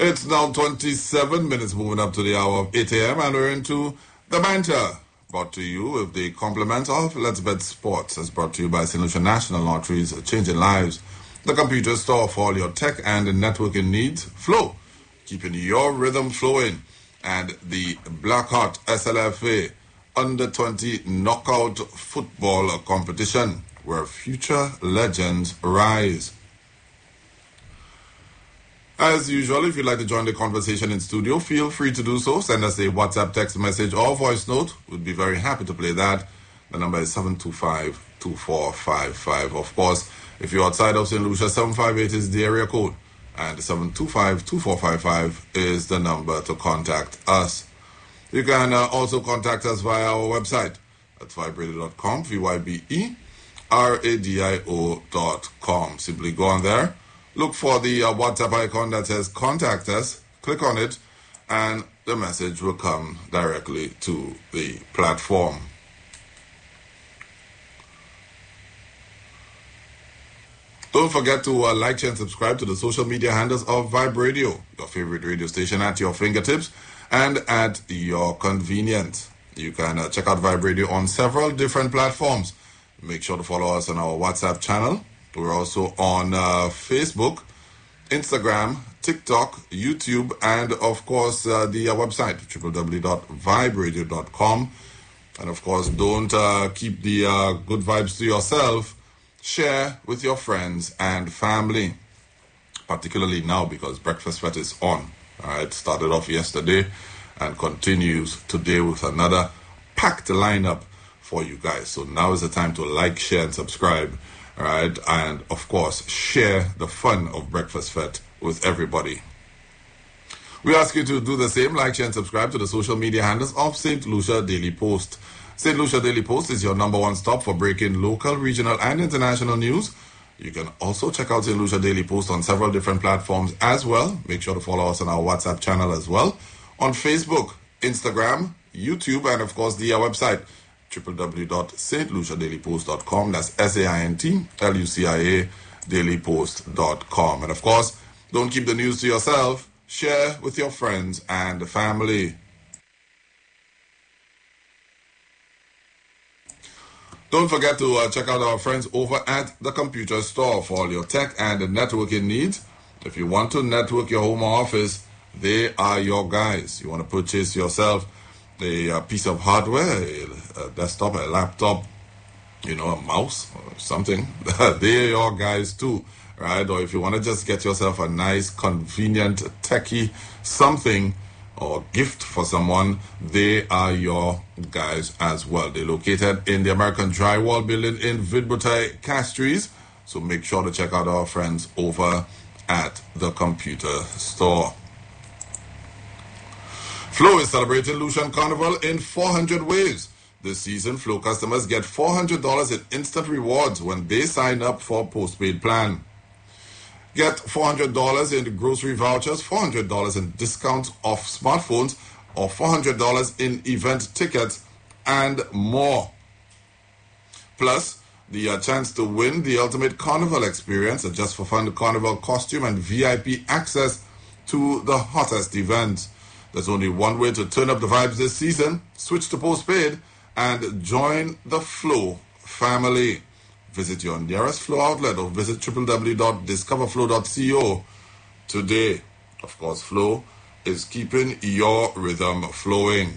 It's now 27 minutes moving up to the hour of 8 a.m. and we're into the banter. Brought to you with the compliments of Let's Bet Sports, as brought to you by St. Lucia National Lotteries, changing lives. The computer store for all your tech and networking needs. Flow, keeping your rhythm flowing. And the Blackhawk SLFA Under-20 Knockout Football Competition, where future legends rise. As usual, if you'd like to join the conversation in studio, feel free to do so. Send us a WhatsApp text message or voice note. We'd be very happy to play that. The number is 725-2455. Of course, if you're outside of St. Lucia, 758 is the area code. And 725-2455 is the number to contact us. You can also contact us via our website. That's vibradio.com, VYBERADIO.com. Simply go on there. Look for the WhatsApp icon that says contact us, click on it, and the message will come directly to the platform. Don't forget to like, share, and subscribe to the social media handles of Vibe Radio, your favorite radio station at your fingertips and at your convenience. You can check out Vibe Radio on several different platforms. Make sure to follow us on our WhatsApp channel. We're also on Facebook, Instagram, TikTok, YouTube, and of course the website, www.viberadio.com. And of course, don't keep the good vibes to yourself. Share with your friends and family, particularly now because Breakfast Fete is on. All right, started off yesterday and continues today with another packed lineup for you guys. So now is the time to like, share, and subscribe. All right, and of course, share the fun of Breakfast Fete with everybody. We ask you to do the same, like, share, and subscribe to the social media handles of St. Lucia Daily Post. St. Lucia Daily Post is your number one stop for breaking local, regional, and international news. You can also check out St. Lucia Daily Post on several different platforms as well. Make sure to follow us on our WhatsApp channel as well, on Facebook, Instagram, YouTube, and of course the website, www.stluciadailypost.com. That's SAINTLUCIA dailypost.com. And of course, don't keep the news to yourself. Share with your friends and family. Don't forget to check out our friends over at the computer store for all your tech and networking needs. If you want to network your home or office, they are your guys. You want to purchase yourself a piece of hardware, a desktop, a laptop, a mouse or something, they're your guys too, right? Or if you want to just get yourself a nice, convenient, techie something or gift for someone, they are your guys as well. They're located in the American Drywall Building in Vidbutai, Castries. So make sure to check out our friends over at the computer store. Flow is celebrating Lucian Carnival in 400 ways. This season, Flow customers get $400 in instant rewards when they sign up for a postpaid plan. Get $400 in grocery vouchers, $400 in discounts off smartphones, or $400 in event tickets, and more. Plus, the chance to win the ultimate carnival experience, a just for fun carnival costume, and VIP access to the hottest events. There's only one way to turn up the vibes this season. Switch to postpaid and join the Flow family. Visit your nearest Flow outlet or visit www.discoverflow.co today. Of course, Flow is keeping your rhythm flowing.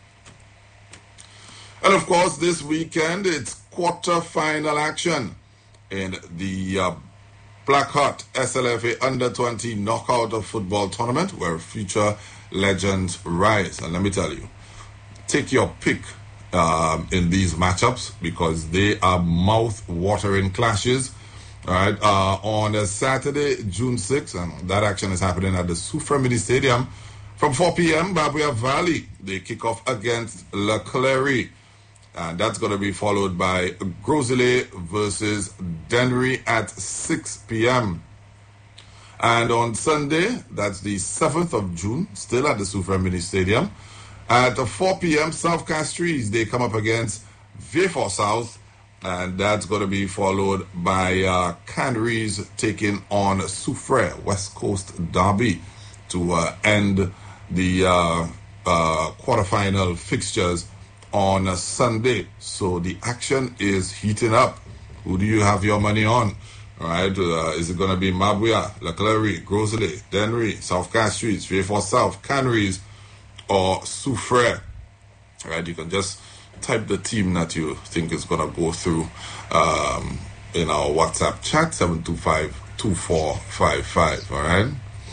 And of course, this weekend, it's quarter-final action in the Blackhawk SLFA Under-20 Knockout of Football Tournament, where future legends rise. And let me tell you, take your pick in these matchups because they are mouth-watering clashes. All right, on a Saturday, June 6th, and that action is happening at the Soufrière Mini Stadium from 4 p.m. Babia Valley. They kick off against La Clery, and that's going to be followed by Grosile versus Dennery at 6 p.m. And on Sunday, that's the 7th of June, still at the Soufrière Mini Stadium, at 4 p.m., South Castries, they come up against Vieux-Fort South, and that's going to be followed by Canaries taking on Soufrière, West Coast Derby, to end the quarterfinal fixtures on a Sunday. So the action is heating up. Who do you have your money on? All right, is it going to be Mabuya, Leclerc, Grosley, Denry, South Castries, V4 South, Canaries, or Soufriere? All right, you can just type the team that you think is going to go through in our WhatsApp chat, 725-2455, all right?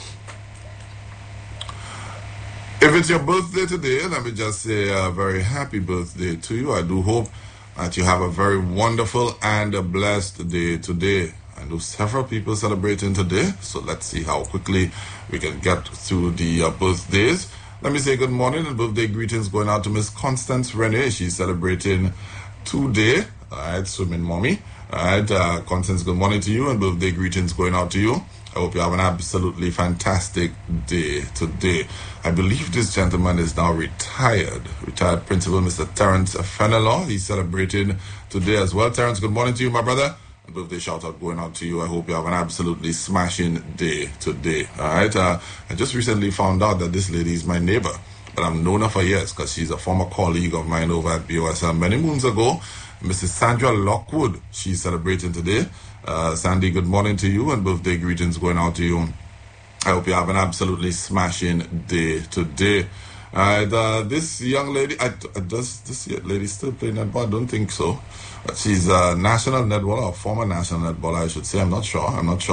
If it's your birthday today, let me just say a very happy birthday to you. I do hope that you have a very wonderful and a blessed day today. I know several people celebrating today, so let's see how quickly we can get through the birthdays. Let me say good morning and birthday greetings going out to Miss Constance Renee. She's celebrating today. All right, swimming mommy. All right, Constance, good morning to you and birthday greetings going out to you. I hope you have an absolutely fantastic day today. I believe this gentleman is now retired Principal Mr. Terence Fenelon. He's celebrating today as well. Terence, good morning to you, my brother. A birthday shout out going out to you. I hope you have an absolutely smashing day today. All right. I just recently found out that this lady is my neighbor, but I've known her for years because she's a former colleague of mine over at BOSL many moons ago. Mrs. Sandra Lockwood, she's celebrating today. Sandy, good morning to you and birthday greetings going out to you. I hope you have an absolutely smashing day today. This young lady, does this lady still play netball? I don't think so. But she's a national netballer, or former national netballer, I should say. I'm not sure.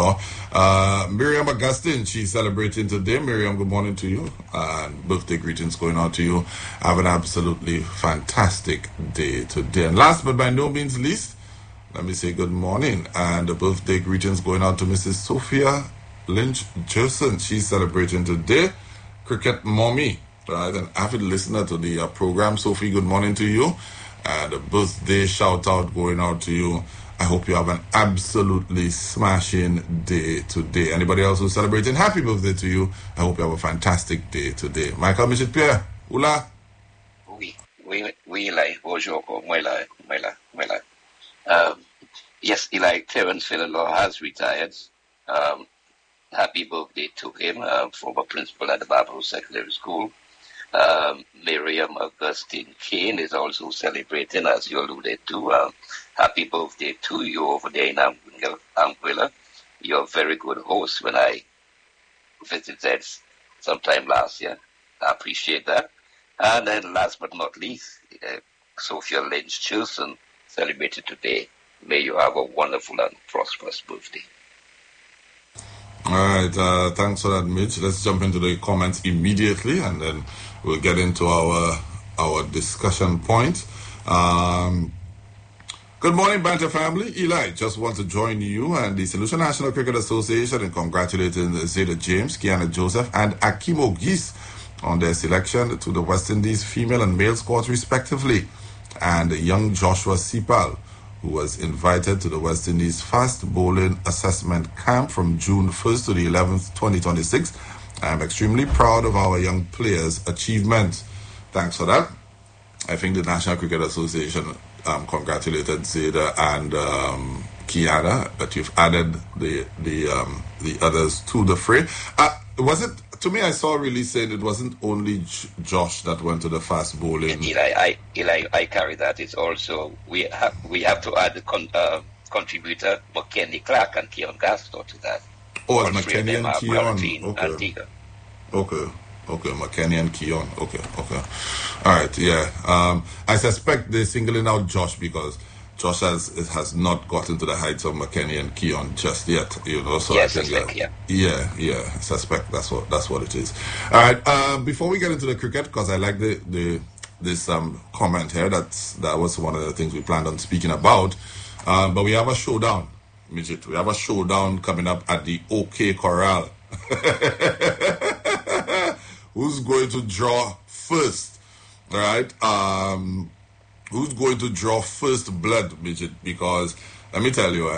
Miriam Augustine, she's celebrating today. Miriam, good morning to you. And birthday greetings going out to you. Have an absolutely fantastic day today. And last but by no means least, let me say good morning and the birthday greetings going out to Mrs. Sophia Lynch Jerson. She's celebrating today. Cricket mommy, right? An avid listener to the program. Sophie, good morning to you. And a birthday shout out going out to you. I hope you have an absolutely smashing day today. Anybody else who's celebrating, happy birthday to you. I hope you have a fantastic day today. Michael Michel Pierre, Oula. Oui, Eli, bonjour, moi là. Yes, Eli, Terence Fenelon has retired. Happy birthday to him, former principal at the Bible Secondary School. Miriam Augustine Kane is also celebrating, as you alluded to. Happy birthday to you over there in Anguilla. You're a very good host when I visited sometime last year. I appreciate that. And then last but not least, Sophia Lynch Chilson celebrated today. May you have a wonderful and prosperous birthday. All right, thanks for that, Mitch. Let's jump into the comments immediately, and then we'll get into our discussion point. Good morning, Banter family. Eli, just want to join you and the Solution National Cricket Association in congratulating Zeta James, Kiana Joseph, and Akimo Geese on their selection to the West Indies female and male squads respectively, and young Joshua Sipal, who was invited to the West Indies fast bowling assessment camp from June 1st to the 11th, 2026. I am extremely proud of our young players' achievements. Thanks for that. I think the National Cricket Association congratulated Zeta and Kiana, but you've added the others to the fray. Was it? To me, I saw really saying it wasn't only Josh that went to the fast bowling. Eli, I carry that. It's also we have to add the contributor McKenny Clark and Keon Gaston to that. Oh, it's McKenny and Keon. Okay, McKenny and Keon. Okay. All right, yeah. I suspect they're singling out Josh because Josh has not gotten to the heights of McKenny and Keon just yet, So yes, I think yeah. Suspect that's what it is. All right. Before we get into the cricket, because I like this comment here. That was one of the things we planned on speaking about. But we have a showdown, Midget. We have a showdown coming up at the OK Corral. Who's going to draw first? All right. Who's going to draw first blood, Midget? Because let me tell you,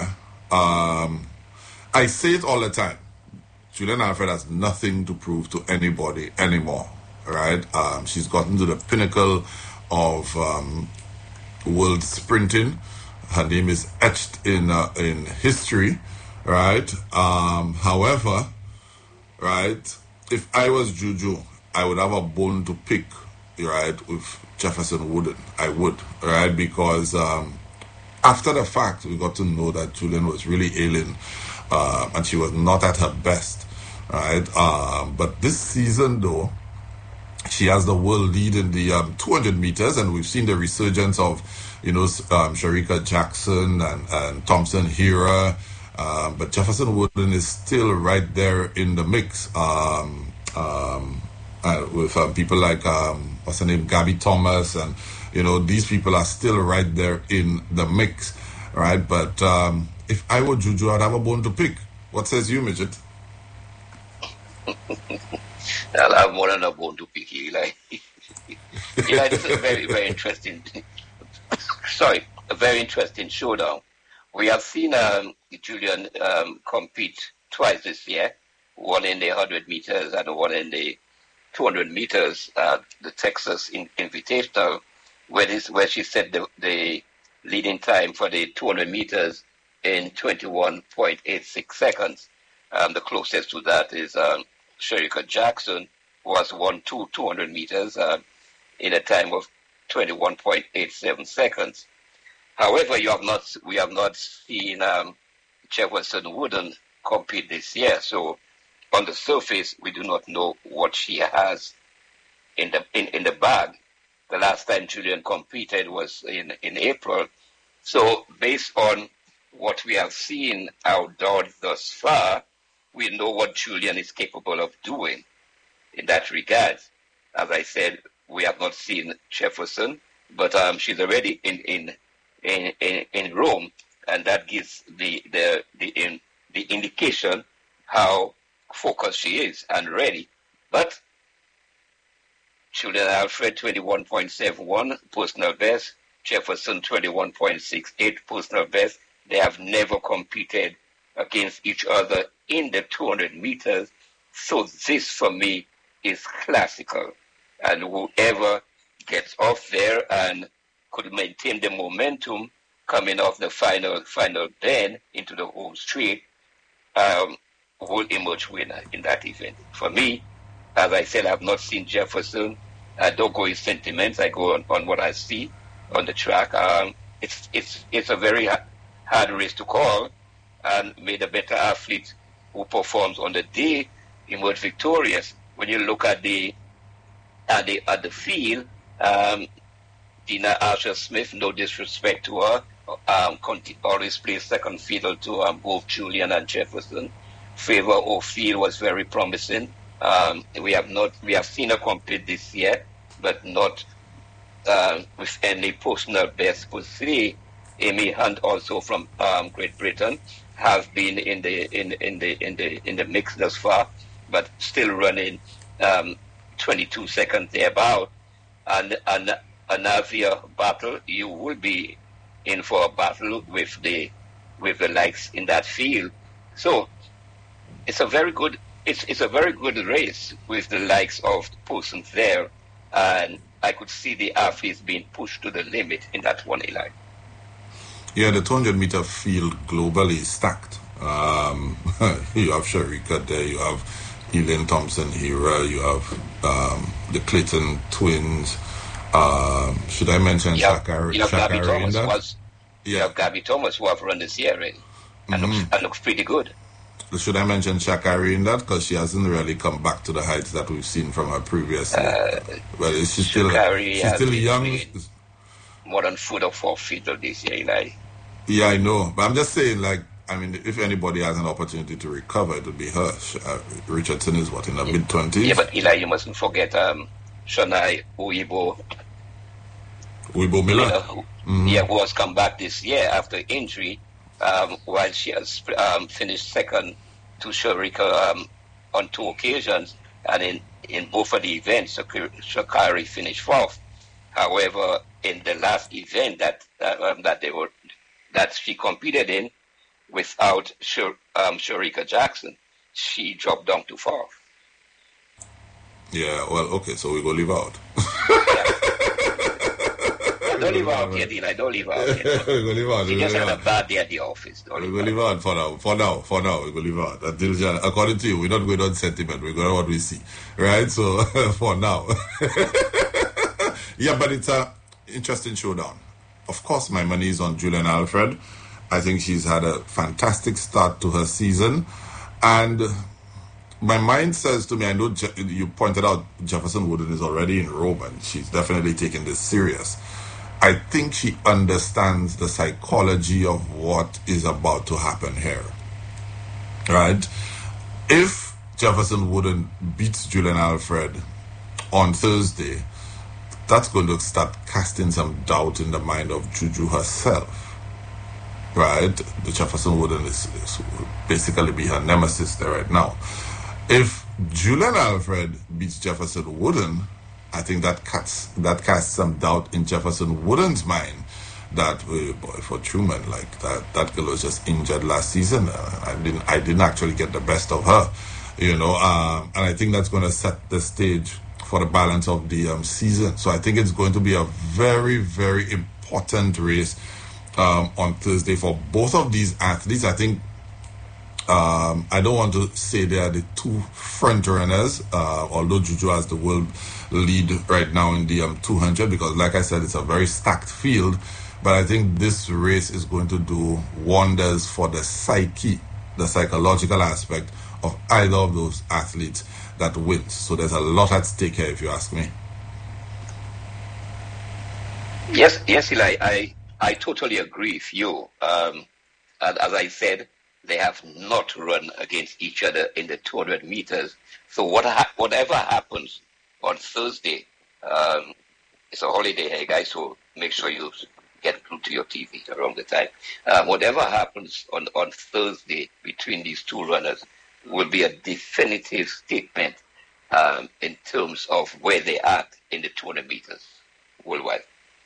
I say it all the time. Julian Alfred has nothing to prove to anybody anymore, right? She's gotten to the pinnacle of world sprinting. Her name is etched in history, right? However, right, if I was Juju, I would have a bone to pick, right, with Jefferson Wooden. I would, right, because after the fact, we got to know that Julian was really ailing, and she was not at her best, right? But this season, though, she has the world lead in the 200 meters, and we've seen the resurgence of, Shericka Jackson and Thompson Hira. But Jefferson Wooden is still right there in the mix with people like, what's her name, Gabby Thomas. And, these people are still right there in the mix, right? But if I were Juju, I'd have a bone to pick. What says you, Midget? I'll have more than a bone to pick, Eli. Eli, this is a very, very interesting, a very interesting showdown. We have seen Julian compete twice this year, one in the 100 meters and one in the 200 meters, the Texas Invitational, where she set the leading time for the 200 meters in 21.86 seconds. The closest to that is Shericka Jackson, who has won 200 meters in a time of 21.87 seconds. However, we have not seen Jefferson Wooden compete this year. So on the surface, we do not know what she has in the bag. The last time Julian competed was in April. So based on what we have seen outdoors thus far, we know what Julian is capable of doing in that regard. As I said, we have not seen Jefferson, but she's already in Rome, and that gives the indication how focused she is and ready. But Julian Alfred 21.71 personal best, Jefferson 21.68 personal best. They have never competed against each other in the 200 meters. So this for me is classical. And whoever gets off there and could maintain the momentum coming off the final bend into the home straight will emerge winner in that event. For me, as I said, I've not seen Jefferson. I don't go in sentiments. I go on what I see on the track. It's a very hard race to call, and may the better athlete who performs on the day emerge victorious. When you look at the field, Dina Asher-Smith, no disrespect to her, always plays second fiddle to both Julian and Jefferson. Favor O'Field was very promising. We have seen her compete this year, but not with any personal best per se. Amy Hunt, also from Great Britain, have been in the mix thus far, but still running 22 seconds thereabout. And Anavia battle, you will be in for a battle with the likes in that field. So it's a very good race with the likes of the persons there, and I could see the athletes being pushed to the limit in that one, Eli. Yeah, the 200-meter field globally is stacked. You have Shericka there, you have Elaine Thompson-Hira, you have the Clayton twins. Should I mention Sha'Carri in that? You have Gabby Thomas, who have run this year already, and looks pretty good. Should I mention Sha'Carri in that? Because she hasn't really come back to the heights that we've seen from her previously. But she's still young. More than 4 or 4 feet of this year, Eli. Yeah, I know. But I'm just saying, if anybody has an opportunity to recover, it would be her. Richardson is, in the mid-20s? Yeah, but Eli, you mustn't forget Shania Uibo Miller. Who has come back this year after injury, while she has finished second to Shericka on 2 occasions, and in both of the events, Sha'Carri finished 4th. However, in the last event that she competed in, without Shericka Jackson, she dropped down to 4th. Yeah, well, okay, so we go leave out. don't leave her out yet, Eli. Don't leave her out yet. She just had a bad day at the office. We're going to leave her out for now. For now. We're going to leave her out. Until, according to you, we're not going on sentiment. We're going on what we see. Right? So, for now. Yeah, but it's an interesting showdown. Of course, my money is on Julian Alfred. I think she's had a fantastic start to her season. And my mind says to me, I know you pointed out Jefferson Wooden is already in Rome and she's definitely taking this serious. I think she understands the psychology of what is about to happen here. Right? If Jefferson Wooden beats Julian Alfred on Thursday, that's going to start casting some doubt in the mind of Juju herself. Right? The Jefferson Wooden is basically be her nemesis there right now. If Julian Alfred beats Jefferson Wooden, I think that casts some doubt in Jefferson Wooden's mind that for Truman, like that girl was just injured last season. I didn't actually get the best of her, and I think that's going to set the stage for the balance of the season. So I think it's going to be a very, very important race on Thursday for both of these athletes. I think I don't want to say they are the two front runners, although Juju has the world lead right now in the 200, because like I said, it's a very stacked field. But I think this race is going to do wonders for the psyche, the psychological aspect of either of those athletes that wins. So there's a lot at stake here, if you ask me. Yes, Eli, I totally agree with you. And as I said, they have not run against each other in the 200 meters. So whatever happens on Thursday, it's a holiday here, guys, so make sure you get glued to your TV around the time. Whatever happens on Thursday between these two runners will be a definitive statement in terms of where they are in the 200 meters worldwide.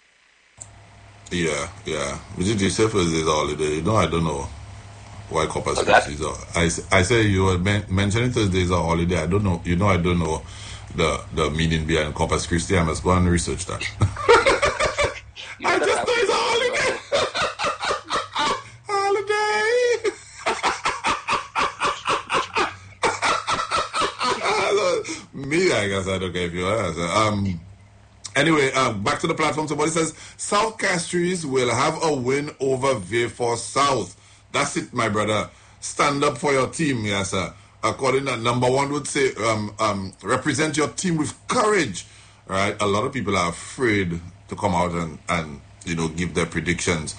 Yeah. But you say Thursday is a holiday. I don't know why Corpus Christi is I say you were mentioning Thursday is a holiday. I don't know. I don't know the meaning behind Corpus Christi. I must go and research that. I just know it's a holiday. Me, I guess I don't care if you are. Anyway, back to the platform. Somebody says South Castries will have a win over Vieux South. That's it, my brother. Stand up for your team, yes, sir. According to number one would say, represent your team with courage. Right? A lot of people are afraid to come out and give their predictions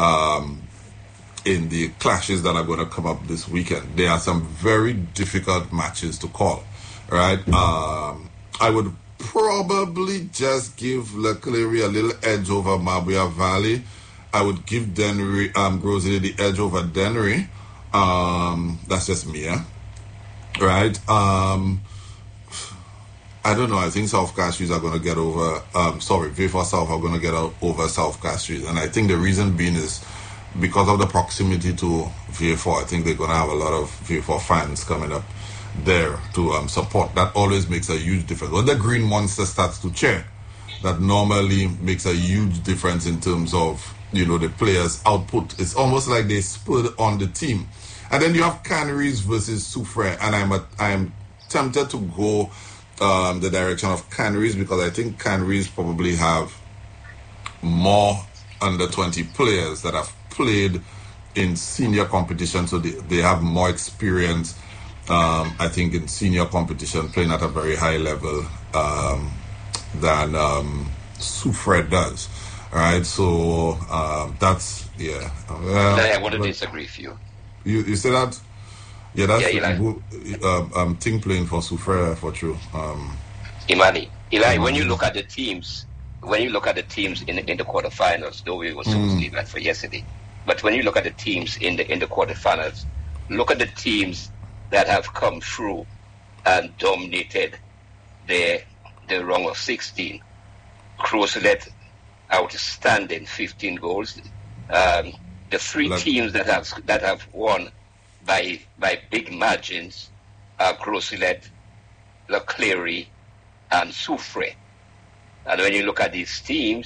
in the clashes that are going to come up this weekend. There are some very difficult matches to call. Right? I would probably just give Leclerc a little edge over Mabuya Valley. I would give Dennery, Grosely the edge over Dennery. That's just me, yeah? Right? I don't know. I think South Castries are going to get over, Vieux South are going to get over South Castries. And I think the reason being is because of the proximity to Vieux. I think they're going to have a lot of Vieux fans coming up there to support. That always makes a huge difference. When the Green Monster starts to cheer, that normally makes a huge difference in terms of the players' output. It's almost like they spurred on the team. And then you have Canaries versus Soufrière, and I'm tempted to go the direction of Canaries because I think Canaries probably have more under 20 players that have played in senior competition, so they have more experience. I think in senior competition, playing at a very high level than Soufrière does. All right, so that's I want to disagree with you. You say that? Yeah, that's team playing for Soufrière for true. Imani, when you look at the teams, in the quarterfinals, though we were supposed to leave that for yesterday, but when you look at the teams in the quarterfinals, look at the teams that have come through and dominated the round of 16. Croisset, outstanding, 15 goals. The three teams that have won by big margins are Croisset, Leclerc, and Soufrière. And when you look at these teams,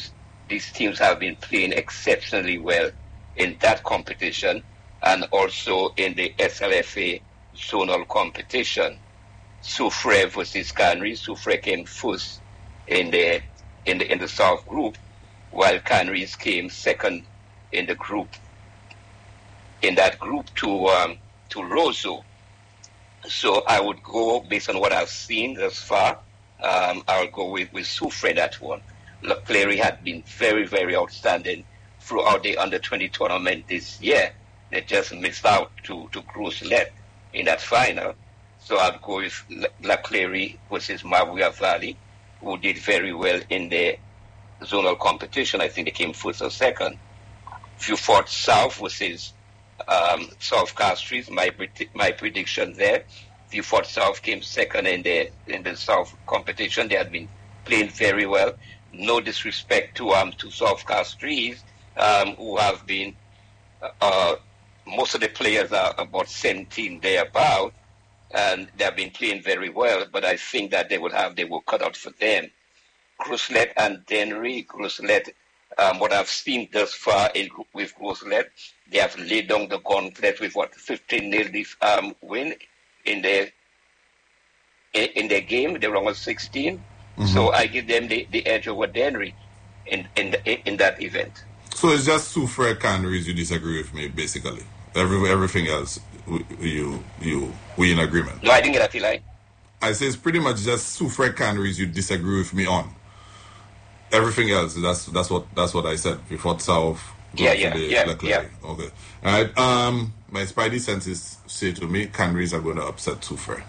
these teams have been playing exceptionally well in that competition and also in the SLFA zonal competition. Soufrière versus Canry. Soufrière came first in the South group, while Canry's came second in the group. In that group to Roseau. So I would go based on what I've seen thus far. I'll go with Soufrière that one. Leclerc had been very, very outstanding throughout the under-20 tournament this year. They just missed out to Grosse-Lette in that final. So I'd go with Leclerc versus Mabuya Valley, who did very well in the zonal competition. I think they came first or second. Vieux-Fort South versus South Castries, my prediction there. Vieux-Fort South came second in the South competition. They had been playing very well. No disrespect to South Castries, who have been most of the players are about 17 thereabout, and they have been playing very well. But I think that they will cut out for them. Grosse-Lette and Dennery. Grosse-Lette, what I've seen thus far with Grosse-Lette, they have laid down the gauntlet with 15-0 win in their game. They were on 16. Mm-hmm. So I give them the edge over Dennery in that event. So it's just Soufrière Canries you disagree with me, basically. Everything else, we in agreement. No, I didn't get that, Eli. I say it's pretty much just Soufrière Canries you disagree with me on. Everything else, that's what I said. Vieux-Fort South. Yeah. Okay. All right. My spidey senses say to me, Canries are going to upset Soufrière.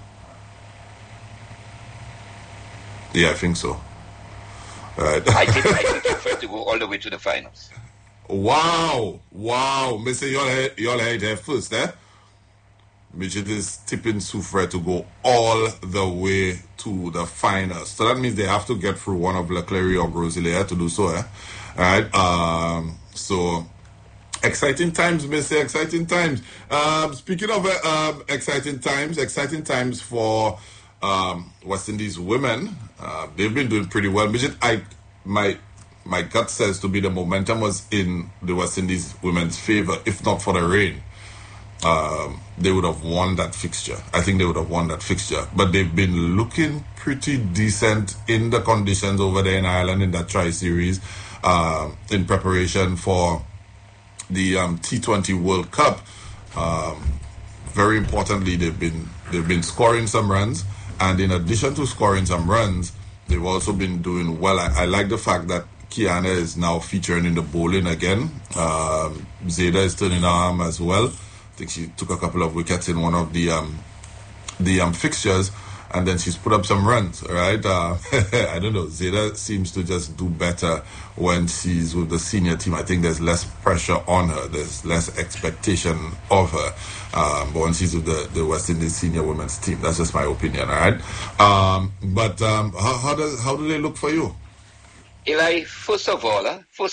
Yeah, I think so. All right. I think Soufrière to go all the way to the finals. Wow. Mr. Y'all heard there first, eh? Midget is tipping Soufrière to go all the way to the finals. So that means they have to get through one of Leclerc or Grosse-Lette to do so, eh? Alright, so exciting times, Mr. Exciting times. Speaking of exciting times for West Indies women. They've been doing pretty well. Midget, my gut says to be the momentum was in the West Indies women's favor, if not for the rain. They would have won that fixture. I think they would have won that fixture. But they've been looking pretty decent in the conditions over there in Ireland in that tri-series in preparation for the T20 World Cup. Very importantly, they've been scoring some runs, and in addition to scoring some runs, they've also been doing well. I like the fact that Kiana is now featuring in the bowling again. Zeda is turning her arm as well. I think she took a couple of wickets in one of the fixtures, and then she's put up some runs, right? I don't know. Zeda seems to just do better when she's with the senior team. I think there's less pressure on her. There's less expectation of her. But when she's with the West Indies senior women's team, that's just my opinion, all right? But how do they look for you? Eli, first of all,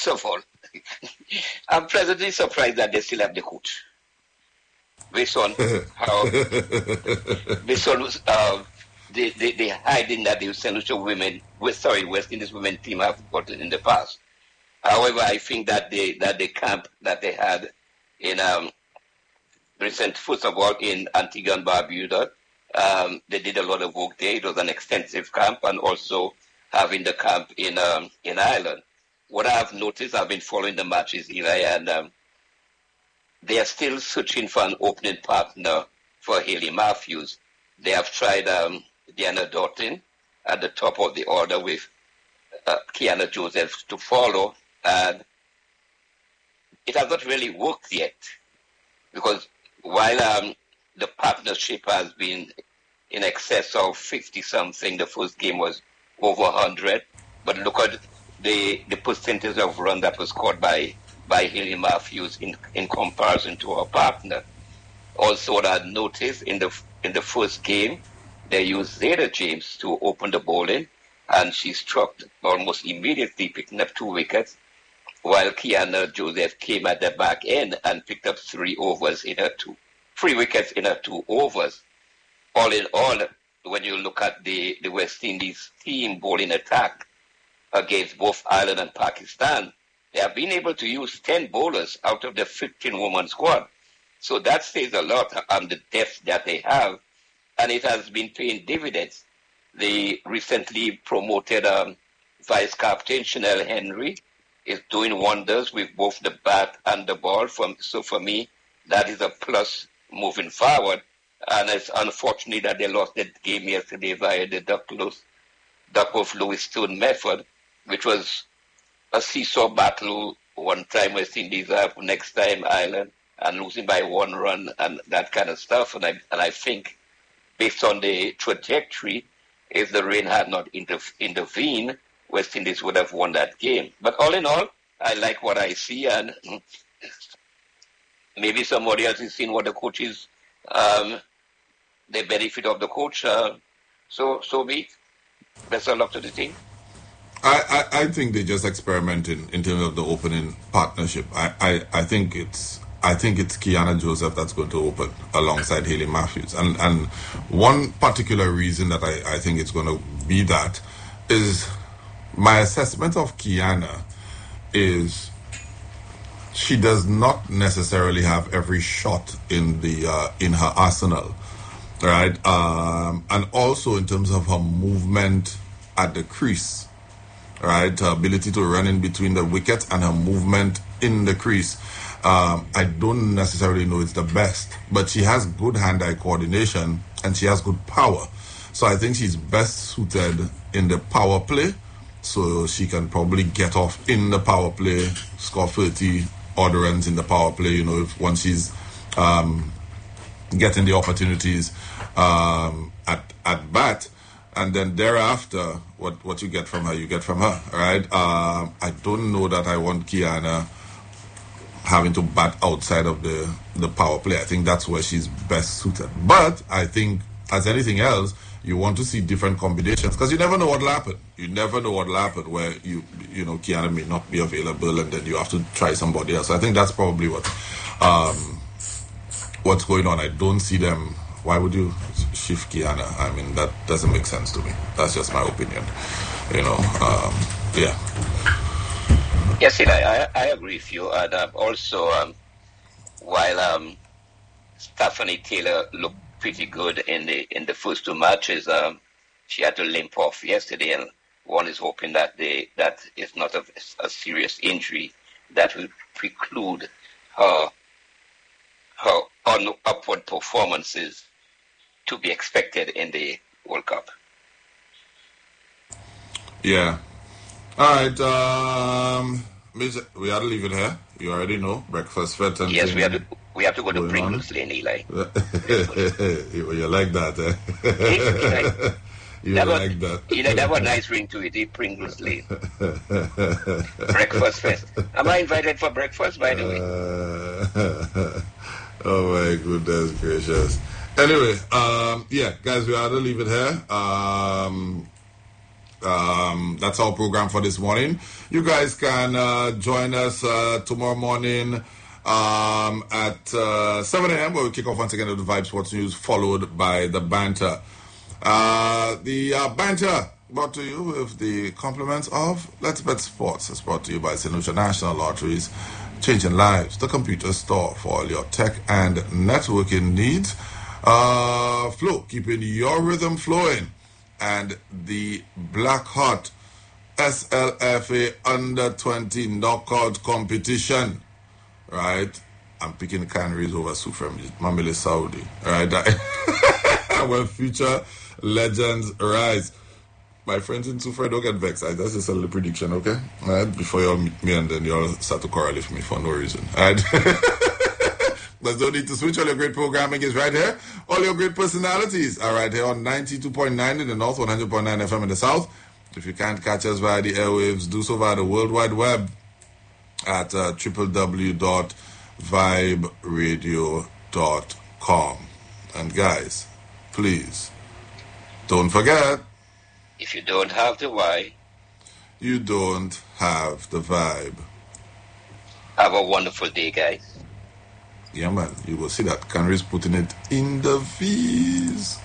I'm pleasantly surprised that they still have the coach. Based on how, the hiding that the St. Lucia West Indies women team have gotten in the past. However, I think that the camp that they had in recent, first of all, in Antigua and Barbuda, they did a lot of work there. It was an extensive camp, and also having the camp in Ireland. What I have noticed, I've been following the matches, Eli, and they are still searching for an opening partner for Hayley Matthews. They have tried Diana Doughton at the top of the order with Kiana Joseph to follow, and it has not really worked yet, because while the partnership has been in excess of 50-something, the first game was over 100, but look at the percentage of run that was scored by Hayley Matthews in comparison to her partner. Also, what I noticed in the first game, they used Zeta James to open the bowling, and she struck almost immediately, picking up 2 wickets, while Kiana Joseph came at the back end and picked up 3 wickets in her 2 overs. All in all, when you look at the West Indies team bowling attack, against both Ireland and Pakistan, they have been able to use 10 bowlers out of the 15-woman squad. So that says a lot on the depth that they have, and it has been paying dividends. The recently promoted vice captain, Chanel Henry, is doing wonders with both the bat and the ball. So for me, that is a plus moving forward. And it's unfortunate that they lost the game yesterday via the Duckworth-Lewis Stone method, which was a seesaw battle. One time West Indies have, next time Ireland, and losing by 1 run and that kind of stuff. And I think, based on the trajectory, if the rain had not intervened, West Indies would have won that game. But all in all, I like what I see, and maybe somebody else is seeing what the coach is, the benefit of the coach. So be it. Best of luck to the team. I think they're just experimenting in terms of the opening partnership. I think it's Kiana Joseph that's going to open alongside Hayley Matthews. And one particular reason that I think it's going to be that is my assessment of Kiana is she does not necessarily have every shot in her arsenal, right? And also in terms of her movement at the crease, right? Her ability to run in between the wickets and her movement in the crease. I don't necessarily know it's the best, but she has good hand-eye coordination and she has good power. So I think she's best suited in the power play. So she can probably get off in the power play, score 30 odd runs in the power play, if once she's getting the opportunities at bat. And then thereafter, what you get from her, you get from her, right? I don't know that I want Kiana having to bat outside of the power play. I think that's where she's best suited. But I think, as anything else, you want to see different combinations because you never know what'll happen. You never know what'll happen where Kiana may not be available and then you have to try somebody else. So I think that's probably what's going on. I don't see them. Why would you shift Kiana? I mean, that doesn't make sense to me. That's just my opinion. Yeah. Yes, I agree with you. And also, while Stephanie Taylor looked pretty good in the first 2 matches, she had to limp off yesterday, and one is hoping that that is not a serious injury that will preclude her upward performances to be expected in the World Cup. Yeah. All right. We had to leave it here. You already know breakfast fed and yes, we have to go to Pringles Lane, Eli. You like that, eh? Like that. That have a nice ring to it, Pringles Lane. Breakfast fest. Am I invited for breakfast, by the way? Oh my goodness gracious. Anyway, guys, we had to leave it here. That's our program for this morning. You guys can join us tomorrow morning at 7 a.m. where we kick off once again with the Vibe Sports News, followed by the banter. The banter brought to you with the compliments of Let's Bet Sports. It's brought to you by St. Lucia National Lotteries, changing lives, the computer store for all your tech and networking needs. Flow, keeping your rhythm flowing. And the Black Hot SLFA Under 20 Knockout Competition, right? I'm picking Canaries over Sufrem, Mamile Saudi, right? Where future legends rise. My friends in Sufrem, don't get vexed. That's just a little prediction, okay? All right? Before you all meet me and then you all start to correlate me for no reason, all right? There's no need to switch. All your great programming is right here. All your great personalities are right here on 92.9 in the north, 100.9 FM in the south. If you can't catch us via the airwaves, do so via the World Wide Web at www.viberadio.com. And guys, please, don't forget, if you don't have the why, you don't have the vibe. Have a wonderful day, guys. Yeah, man, you will see that Canaries putting it in the V's.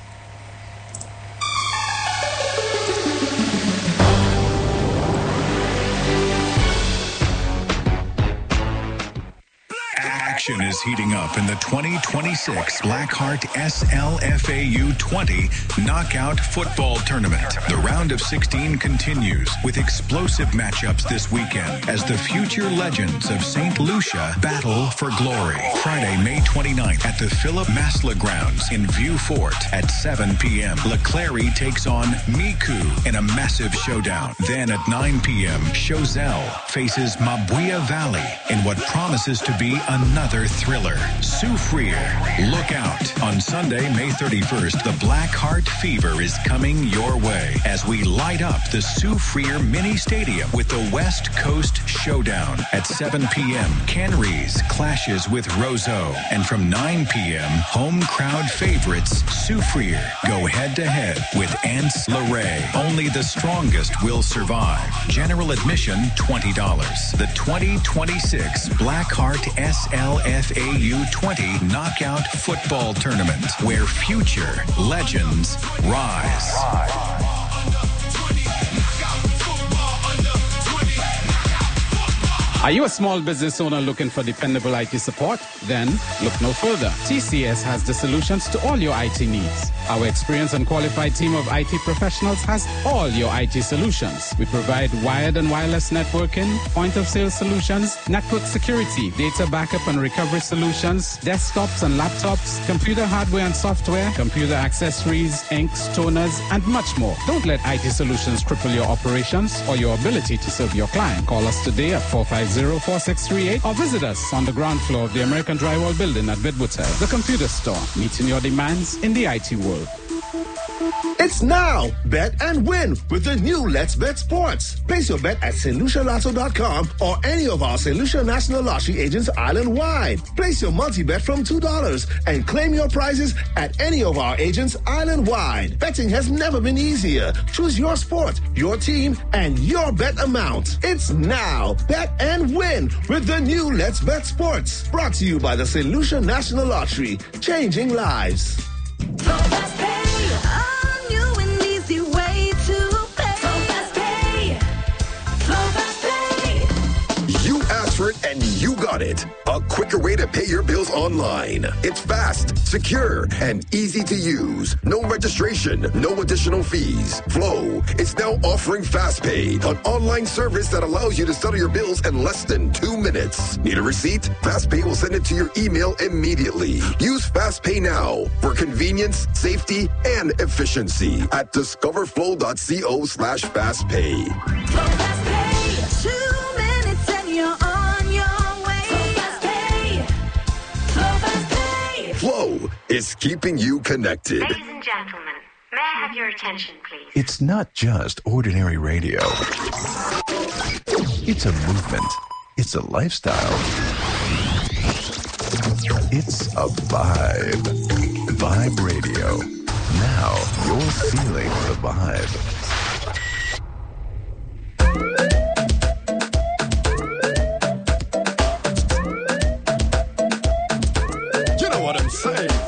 action is heating up in the 2026 Blackheart SLFAU 20 Knockout Football Tournament. The round of 16 continues with explosive matchups this weekend as the future legends of St. Lucia battle for glory. Friday, May 29th at the Philip Masla Grounds in View Fort at 7 p.m. LeClaire takes on Miku in a massive showdown. Then at 9 p.m., Chozelle faces Mabuya Valley in what promises to be another thriller. Soufriere, look out. On Sunday, May 31st, the Blackheart Fever is coming your way as we light up the Soufriere Mini Stadium with the West Coast Showdown. At 7 p.m., Kenry's clashes with Roseau. And from 9 p.m., home crowd favorites Soufriere go head-to-head with Ants Lorraine. Only the strongest will survive. General admission, $20. The 2026 Blackheart SLFAU 20 Knockout Football Tournament, where future legends rise. Are you a small business owner looking for dependable IT support? Then look no further. TCS has the solutions to all your IT needs. Our experienced and qualified team of IT professionals has all your IT solutions. We provide wired and wireless networking, point-of-sale solutions, network security, data backup and recovery solutions, desktops and laptops, computer hardware and software, computer accessories, inks, toners, and much more. Don't let IT solutions cripple your operations or your ability to serve your client. Call us today at 450-4638 or visit us on the ground floor of the American Drywall Building at Bidwood, the computer store, meeting your demands in the IT world. It's now. Bet and win with the new Let's Bet Sports. Place your bet at StLuciaLotto.com or any of our St. Lucia National Lottery agents island-wide. Place your multi-bet from $2 and claim your prizes at any of our agents island-wide. Betting has never been easier. Choose your sport, your team, and your bet amount. It's now. Bet and win with the new Let's Bet Sports. Brought to you by the St. Lucia National Lottery. Changing lives. And you got it. A quicker way to pay your bills online. It's fast, secure, and easy to use. No registration, no additional fees. Flow is now offering FastPay, an online service that allows you to settle your bills in less than 2 minutes. Need a receipt? FastPay will send it to your email immediately. Use FastPay now for convenience, safety, and efficiency at discoverflow.co/fastpay. Flow FastPay. 2 minutes and you're on your way. Flow FastPay. Flow is keeping you connected. Ladies and gentlemen, may I have your attention, please? It's not just ordinary radio. It's a movement. It's a lifestyle. It's a vibe. Vibe Radio. Now you're feeling the vibe.